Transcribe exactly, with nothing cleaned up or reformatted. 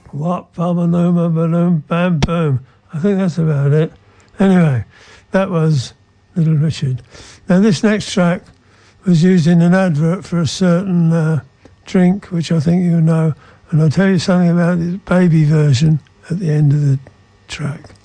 What, Baba-Numa, Balloon, Bam, Boom. I think that's about it. Anyway, that was Little Richard. Now, this next track was used in an advert for a certain uh, drink, which I think you know, and I'll tell you something about the baby version at the end of the track.